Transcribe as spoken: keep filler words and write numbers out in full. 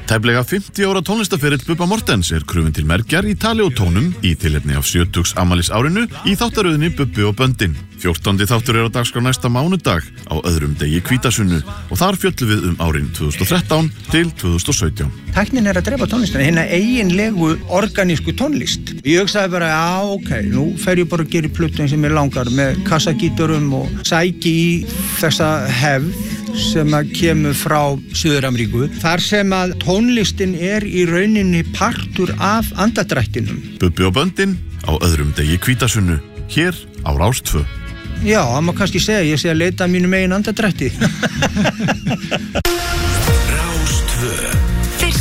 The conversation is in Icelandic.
Tæplega fimmtíu ára tónlistaferill Bubba Morthens er krufinn til mergjar í tali og tónum í tilefni af sjötugs afmælis árinu í þáttaröðinni Bubbi og böndin. fjórtándi þáttur er á dagskrá næsta mánudag á öðrum degi hvítasunnu og þar fjöllum við um árin tvö þúsund og þrettán til tvö þúsund og sautján. Tæknin er að drepa tónlistina, hérna eiginlegu organísku tónlist. Ég hugsaði bara, já, ok, nú fer ég bara að gera plötun sem ég langar með kassagítarum og sæki í þessa hefð sem að kemur frá Suður-Ameríku, þar sem að tónlistin er í rauninni partur af andadrættinum. Bubbi og böndin á öðrum degi hvítasunnu, hér á Rás tvö. Já, það má kannski segja, ég sé að leita að mínum eigin andadrætti. Rás tvö.